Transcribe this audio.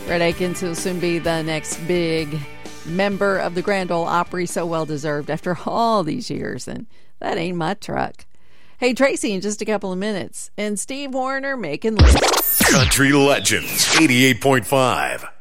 Rhett Akins will soon be the next big member of the Grand Ole Opry, so well-deserved after all these years, and that ain't my truck. Hey, Tracy, in just a couple of minutes, and Steve Wariner making lists. Country Legends, 88.5.